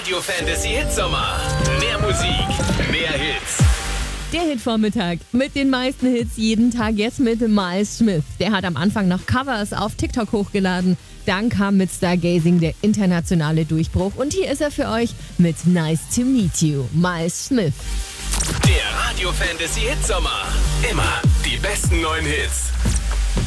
Radio Fantasy Hitsommer. Mehr Musik, mehr Hits. Der Hitvormittag mit den meisten Hits jeden Tag jetzt mit Miles Smith. Der hat am Anfang noch Covers auf TikTok hochgeladen. Dann kam mit Stargazing der internationale Durchbruch. Und hier ist er für euch mit Nice to Meet You, Miles Smith. Der Radio Fantasy Hitsommer. Immer die besten neuen Hits.